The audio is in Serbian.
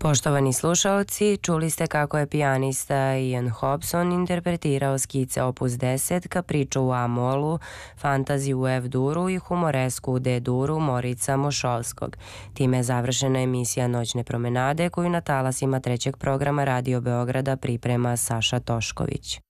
Poštovani slušalci, čuli ste kako je pijanista Ian Hobson interpretirao skice opus 10, kapriču u A-molu, fantaziju u F-duru i humoresku u D-duru Morica Mošolskog. Time je završena emisija Noćne promenade koju na talasima trećeg programa Radio Beograda priprema Saša Tošković.